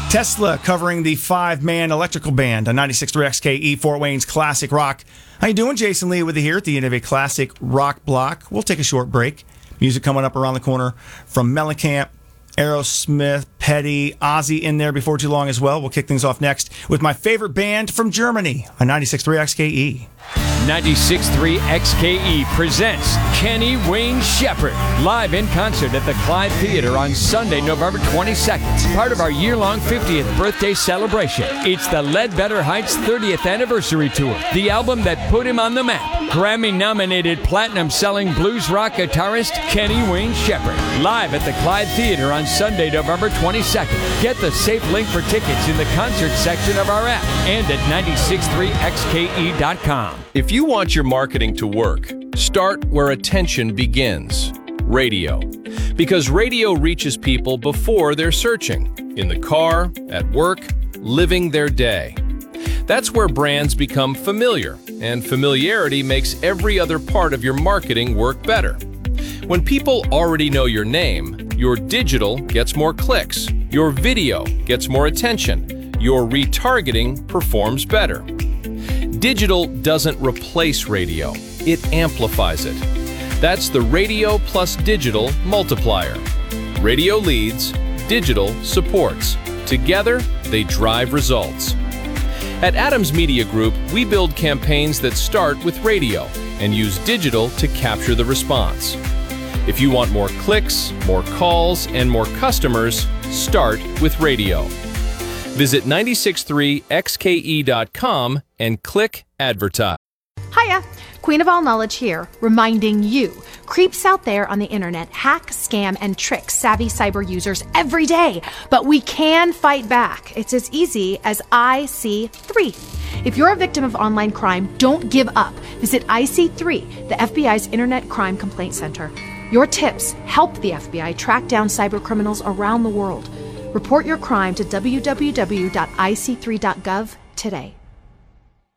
Tesla covering the five-man electrical band on 96.3 XKE, Fort Wayne's classic rock. How you doing? Jason Lee with you here at the end of a classic rock block. We'll take a short break. Music coming up around the corner from Mellencamp, Aerosmith, Petty, Ozzy in there before too long as well. We'll kick things off next with my favorite band from Germany on 96.3 XKE. 96.3 XKE presents Kenny Wayne Shepherd live in concert at the Clyde Theater on Sunday, November 22nd. Part of our year-long 50th birthday celebration. It's the Ledbetter Heights 30th anniversary tour, the album that put him on the map. Grammy-nominated platinum-selling blues rock guitarist Kenny Wayne Shepherd live at the Clyde Theater on Sunday, November 22nd. Get the safe link for tickets in the concert section of our app and at 963xke.com. If you want your marketing to work, start where attention begins. Radio. Because radio reaches people before they're searching. In the car, at work, living their day. That's where brands become familiar, and familiarity makes every other part of your marketing work better. When people already know your name, your digital gets more clicks, your video gets more attention, your retargeting performs better. Digital doesn't replace radio, it amplifies it. That's the radio plus digital multiplier. Radio leads, digital supports. Together, they drive results. At Adams Media Group, we build campaigns that start with radio and use digital to capture the response. If you want more clicks, more calls, and more customers, start with radio. Visit 963xke.com and click Advertise. Hiya, Queen of All Knowledge here, reminding you, creeps out there on the internet hack, scam, and trick savvy cyber users every day. But we can fight back. It's as easy as IC3. If you're a victim of online crime, don't give up. Visit IC3, the FBI's Internet Crime Complaint Center. Your tips help the FBI track down cyber criminals around the world. Report your crime to www.ic3.gov today.